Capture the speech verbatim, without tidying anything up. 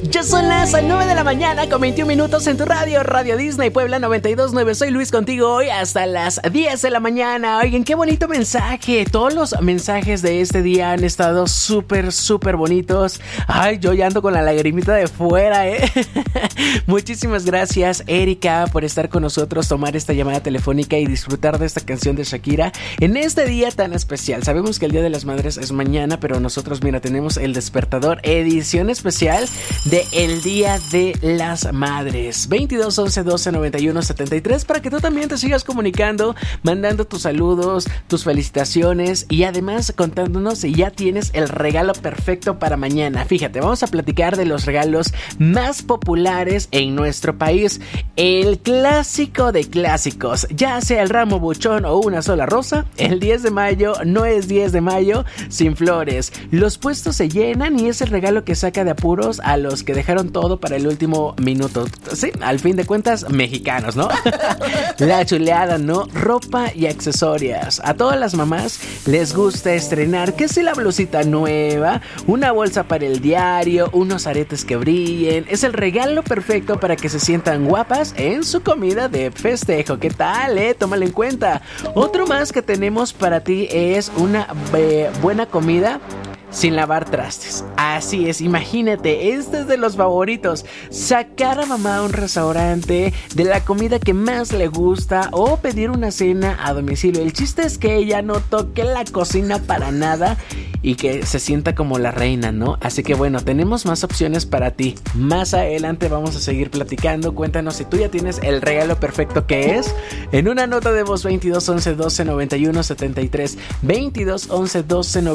Ya son las nueve de la mañana con veintiún minutos en tu radio, Radio Disney Puebla noventa y dos punto nueve. Soy Luis contigo hoy hasta las diez de la mañana. Oigan, qué bonito mensaje. Todos los mensajes de este día han estado súper, súper bonitos. Ay, yo ya ando con la lagrimita de fuera, ¿eh? Muchísimas gracias, Erika, por estar con nosotros, tomar esta llamada telefónica y disfrutar de esta canción de Shakira en este día tan especial. Sabemos que el Día de las Madres es mañana, pero nosotros, mira, tenemos El Despertador, edición especial de el Día de las Madres. veintidós once doce noventa y uno setenta y tres para que tú también te sigas comunicando, mandando tus saludos, tus felicitaciones y además contándonos si ya tienes el regalo perfecto para mañana. Fíjate, vamos a platicar de los regalos más populares en nuestro país. El clásico de clásicos, ya sea el ramo buchón o una sola rosa, el diez de mayo no es diez de mayo sin flores. Los puestos se llenan y es el regalo que saca de apuros a los que dejaron todo para el último minuto. Sí, al fin de cuentas, mexicanos, ¿no? La chuleada, ¿no? Ropa y accesorios. A todas las mamás les gusta estrenar, que si la blusita nueva, una bolsa para el diario, unos aretes que brillen. Es el regalo perfecto para que se sientan guapas en su comida de festejo. ¿Qué tal, eh? Tómalo en cuenta. Otro más que tenemos para ti es una eh, buena comida sin lavar trastes. Así es, imagínate, este es de los favoritos. Sacar a mamá a un restaurante de la comida que más le gusta o pedir una cena a domicilio. El chiste es que ella no toque la cocina para nada y que se sienta como la reina, ¿no? Así que bueno, tenemos más opciones para ti. Más adelante vamos a seguir platicando. Cuéntanos si tú ya tienes el regalo perfecto que es. En una nota de voz veintidós once doce noventa y uno setenta y tres. veintidós once doce noventa y uno